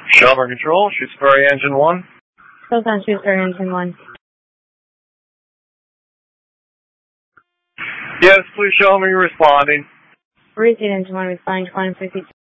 Shelburne Control, Shrewsbury Engine 1. Southbound Shrewsbury Engine 1. Yes, please show me responding. Receipt Engine 1 responding to 152.